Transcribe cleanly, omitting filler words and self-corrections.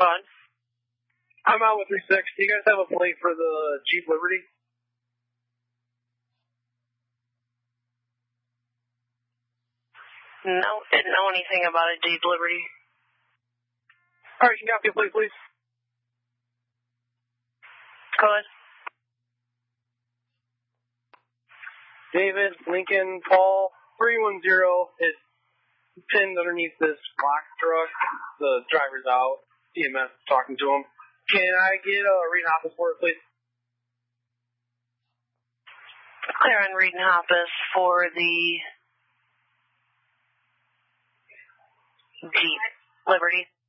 Go on. I'm out with 36. Do you guys have a plate for the Jeep Liberty? No, didn't know anything about a Jeep Liberty. All right, you can copy a plate, please. Go ahead. David, Lincoln, Paul, 310 is pinned underneath this black truck. The driver's out. EMS is talking to him. Can I get a Reed Hoppus for it, please? Clear on Reed and Hoppus for the Jeep Liberty.